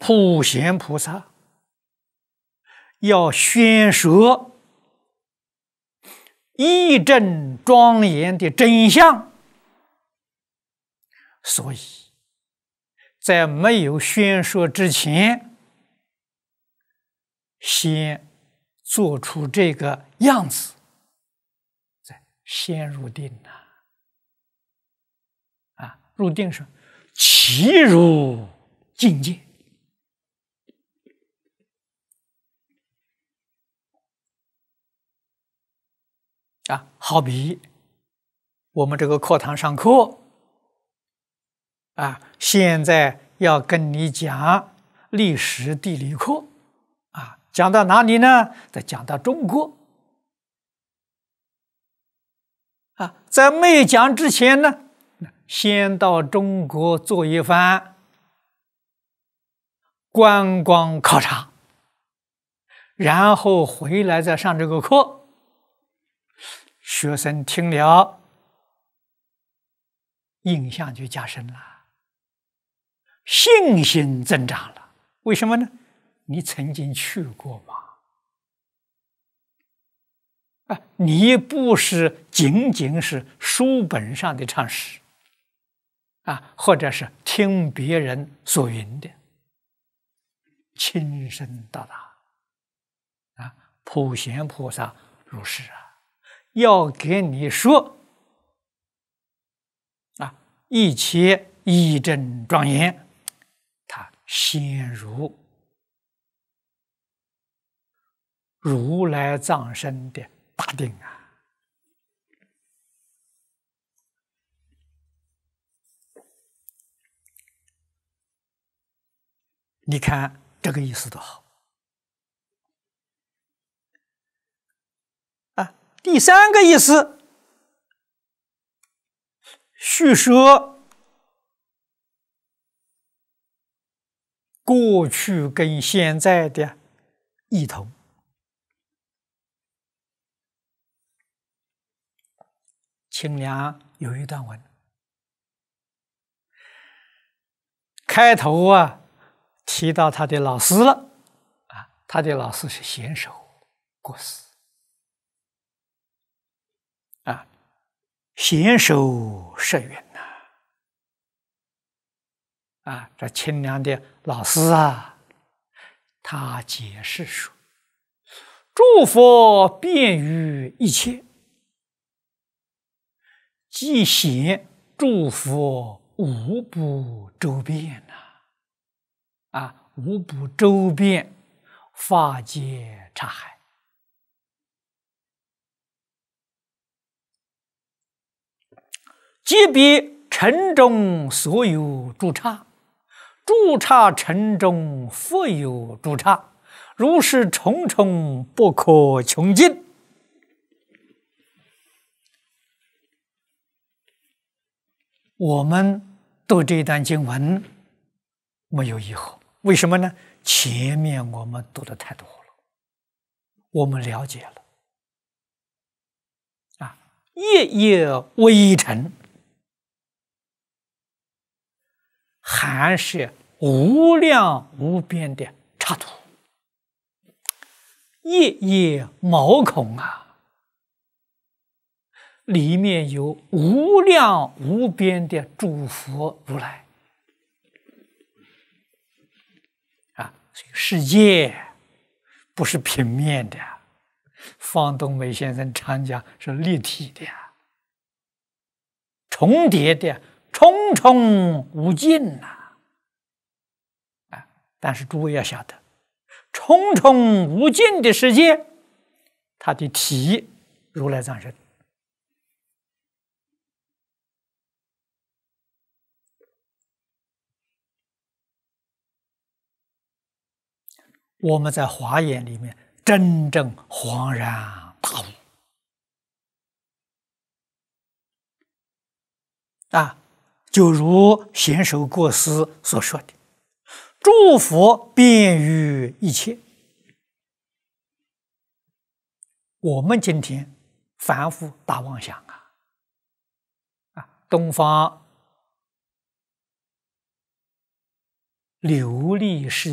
普贤菩萨要宣说义正庄严的真相，所以在没有宣说之前，先做出这个样子，先入定入定是其如境界好比我们这个课堂上课现在要跟你讲历史地理课讲到哪里呢？再讲到中国在没讲之前呢，先到中国做一番观光考察，然后回来再上这个课，学生听了印象就加深了，信心增长了。为什么呢？你曾经去过吗？你不是仅仅是书本上的常识或者是听别人所云的，亲身到达普贤菩萨如是要给你说一切义正庄严，他先如如来藏身的大定你看这个意思多好第三个意思，叙说过去跟现在的异同。清凉有一段文，开头提到他的老师了他的老师是贤首过世贤首摄云这清凉的老师他解释说，诸佛遍于一切，即显诸佛无不周遍无不周遍法界刹海，即彼尘中所有诸刹，诸刹尘中复有诸刹，如是重重不可穷尽。我们读这段经文没有疑惑，为什么呢？前面我们读的太多了，我们了解了夜夜微尘，含摄无量无边的刹土，夜夜毛孔里面有无量无边的诸佛如来所以世界不是平面的方东美先生常讲是立体的重叠的，重重无尽但是诸位要晓得，重重无尽的世界，它的体如来藏身。我们在华严里面真正恍然大悟就如贤首过世所说的，诸佛遍于一切。我们今天凡夫大妄想东方流利世